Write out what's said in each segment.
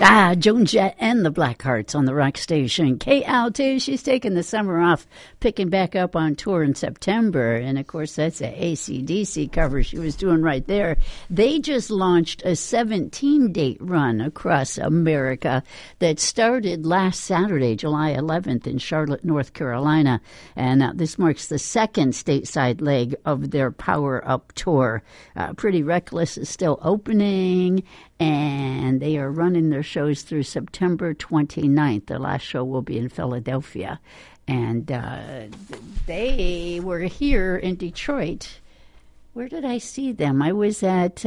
Joan Jett and the Blackhearts on the rock station. KLT, she's taking the summer off, picking back up on tour in September. And, of course, that's an AC/DC cover she was doing right there. They just launched a 17-date run across America that started last Saturday, July 11th, in Charlotte, North Carolina. And this marks the second stateside leg of their Power Up tour. Pretty Reckless is still opening, and they are running their shows through September 29th. Their last show will be in Philadelphia. And they were here in Detroit. Where did I see them? I was at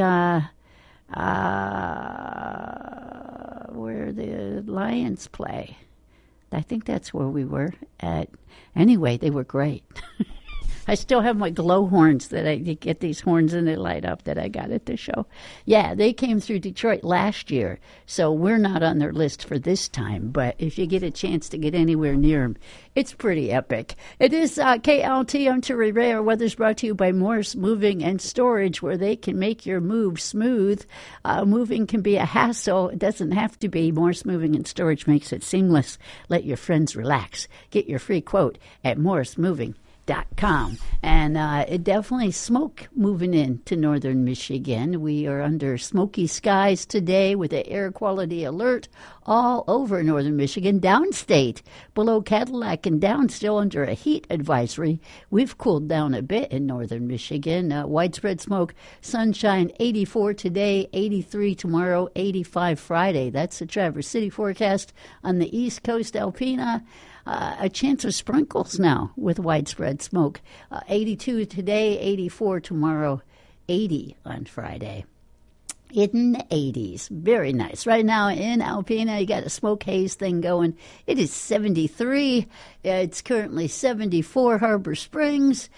where the Lions play. I think that's where we were at. Anyway, they were great. I still have my glow horns that I get these horns and they light up that I got at the show. Yeah, they came through Detroit last year, so we're not on their list for this time. But if you get a chance to get anywhere near them, it's pretty epic. It is KLT. I'm Terry Ray. Our weather's brought to you by Morse Moving and Storage, where they can make your move smooth. Moving can be a hassle. It doesn't have to be. Morse Moving and Storage makes it seamless. Let your friends relax. Get your free quote at morsemoving.com. And it definitely smoke moving in to northern Michigan. We are under smoky skies today with an air quality alert all over northern Michigan. Downstate, below Cadillac and down, still under a heat advisory. We've cooled down a bit in northern Michigan. Widespread smoke, sunshine, 84 today, 83 tomorrow, 85 Friday. That's the Traverse City forecast. On the East Coast, Alpena, a chance of sprinkles now with widespread smoke. 82 today, 84 tomorrow, 80 on Friday. In the 80s. Very nice. Right now in Alpena, you got a smoke haze thing going. It is 73. It's currently 74 Harbor Springs,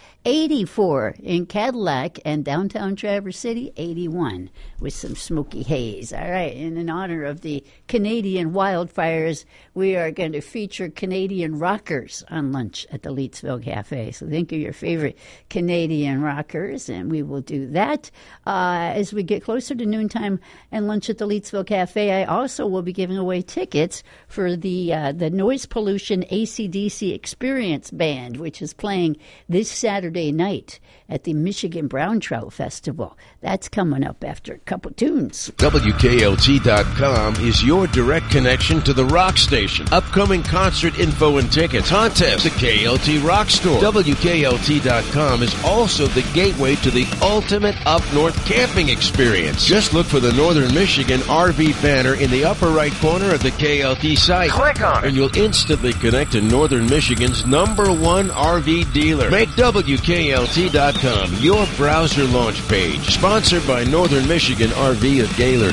84 in Cadillac, and downtown Traverse City, 81 with some smoky haze. All right, and in honor of the Canadian wildfires, we are going to feature Canadian rockers on lunch at the Leetsville Cafe. So think of your favorite Canadian rockers, and we will do that. As we get closer to noontime and lunch at the Leetsville Cafe, I also will be giving away tickets for the Noise Pollution AC/DC Experience Band, which is playing this Saturday night at the Michigan Brown Trout Festival. That's coming up after a couple tunes. WKLT.com is your direct connection to the rock station. Upcoming concert info and tickets. Contest the KLT Rock Store. WKLT.com is also the gateway to the ultimate up-north camping experience. Just look for the Northern Michigan RV banner in the upper right corner of the KLT site. Click on it, and you'll instantly connect to Northern Michigan's #1 RV dealer. Make WKLT.com your browser launch page. Sponsored by Northern Michigan RV of Gaylord.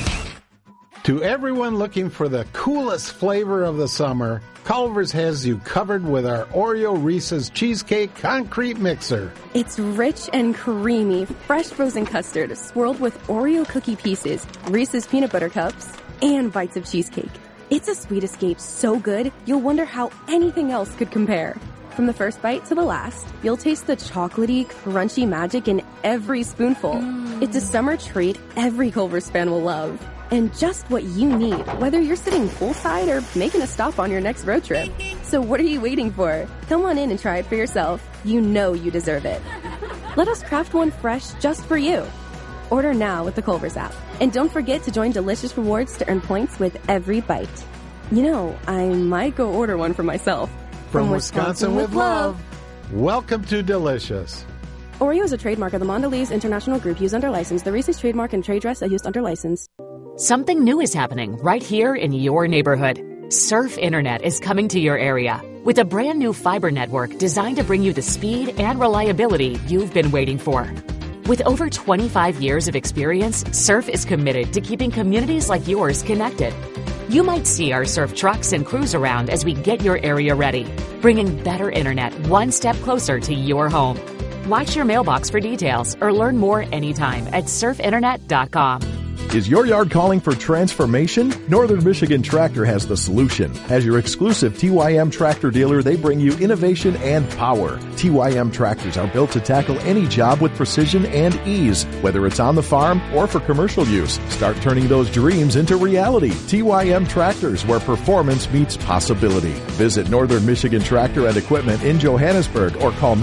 To everyone looking for the coolest flavor of the summer, Culver's has you covered with our Oreo Reese's Cheesecake Concrete Mixer. It's rich and creamy, fresh frozen custard swirled with Oreo cookie pieces, Reese's peanut butter cups, and bites of cheesecake. It's a sweet escape so good, you'll wonder how anything else could compare. From the first bite to the last, you'll taste the chocolatey, crunchy magic in every spoonful. It's a summer treat every Culver's fan will love. And just what you need, whether you're sitting poolside or making a stop on your next road trip. So what are you waiting for? Come on in and try it for yourself. You know you deserve it. Let us craft one fresh just for you. Order now with the Culver's app. And don't forget to join Delicious Rewards to earn points with every bite. You know, I might go order one for myself. From Wisconsin with love. Welcome to Delicious. Oreo is a trademark of the Mondelez International Group used under license. The Reese's trademark and trade dress are used under license. Something new is happening right here in your neighborhood. Surf Internet is coming to your area with a brand new fiber network designed to bring you the speed and reliability you've been waiting for. With over 25 years of experience, Surf is committed to keeping communities like yours connected. You might see our Surf trucks and crews around as we get your area ready, bringing better internet one step closer to your home. Watch your mailbox for details or learn more anytime at surfinternet.com. Is your yard calling for transformation? Northern Michigan Tractor has the solution. As your exclusive TYM tractor dealer, they bring you innovation and power. TYM tractors are built to tackle any job with precision and ease, whether it's on the farm or for commercial use. Start turning those dreams into reality. TYM Tractors, where performance meets possibility. Visit Northern Michigan Tractor and Equipment in Johannesburg or call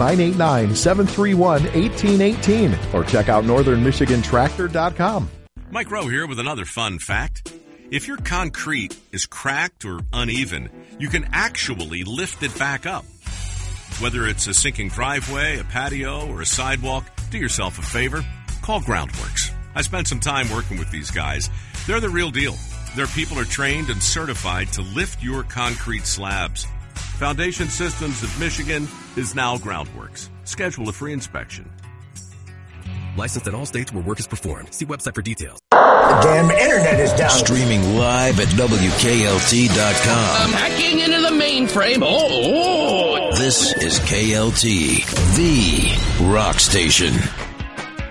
989-731-1818 or check out northernmichigantractor.com. Mike Rowe here with another fun fact. If your concrete is cracked or uneven, you can actually lift it back up. Whether it's a sinking driveway, a patio, or a sidewalk, do yourself a favor. Call Groundworks. I spent some time working with these guys. They're the real deal. Their people are trained and certified to lift your concrete slabs. Foundation Systems of Michigan is now Groundworks. Schedule a free inspection. Licensed in all states where work is performed. See website for details. The damn internet is down. Streaming live at WKLT.com. I'm hacking into the mainframe. Oh. This is KLT, the rock station.